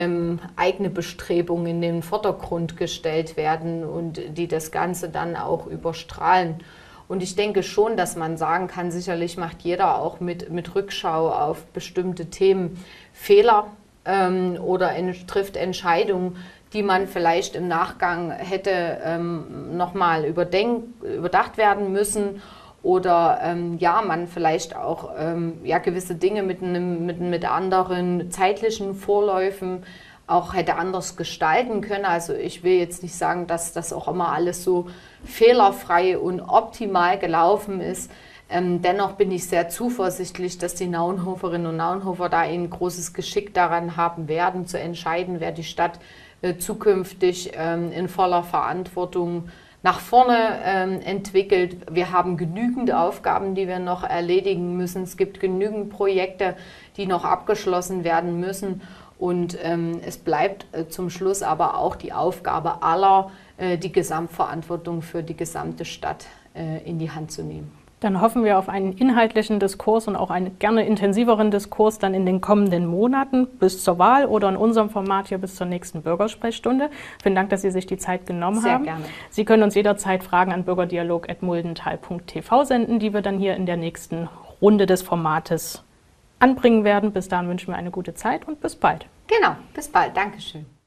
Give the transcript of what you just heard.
eigene Bestrebungen in den Vordergrund gestellt werden und die das Ganze dann auch überstrahlen. Und ich denke schon, dass man sagen kann, sicherlich macht jeder auch mit Rückschau auf bestimmte Themen Fehler oder trifft Entscheidungen, die man vielleicht im Nachgang hätte nochmal überdacht werden müssen. Oder ja, man vielleicht auch ja, gewisse Dinge mit anderen zeitlichen Vorläufen auch hätte anders gestalten können. Also ich will jetzt nicht sagen, dass das auch immer alles so fehlerfrei und optimal gelaufen ist. Dennoch bin ich sehr zuversichtlich, dass die Naunhoferinnen und Naunhofer da ein großes Geschick daran haben werden, zu entscheiden, wer die Stadt zukünftig in voller Verantwortung nach vorne entwickelt. Wir haben genügend Aufgaben, die wir noch erledigen müssen. Es gibt genügend Projekte, die noch abgeschlossen werden müssen. Und es bleibt zum Schluss aber auch die Aufgabe aller, die Gesamtverantwortung für die gesamte Stadt in die Hand zu nehmen. Dann hoffen wir auf einen inhaltlichen Diskurs und auch einen gerne intensiveren Diskurs dann in den kommenden Monaten bis zur Wahl oder in unserem Format hier bis zur nächsten Bürgersprechstunde. Vielen Dank, dass Sie sich die Zeit genommen haben. Sehr gerne. Sie können uns jederzeit Fragen an bürgerdialog@muldental.tv senden, die wir dann hier in der nächsten Runde des Formates anbringen werden. Bis dahin wünschen wir eine gute Zeit und bis bald. Genau, bis bald. Dankeschön.